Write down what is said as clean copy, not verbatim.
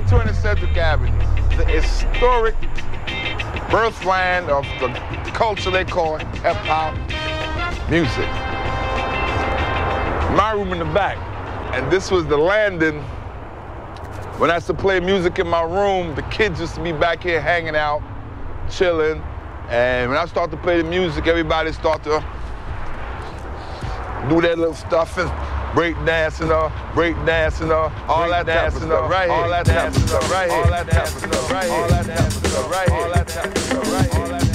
120 Cedric Avenue, the historic birthland of the culture they call hip-hop music. My room in the back, and this was the landing. When I used to play music in my room, the kids used to be back here hanging out, chilling, and when I start to play the music, everybody start to do their little stuff and break dancing, all that dancing stuff right here, all that dancing stuff right here, all that dancing stuff right here, all that dancing stuff right here, all that dancing stuff right here.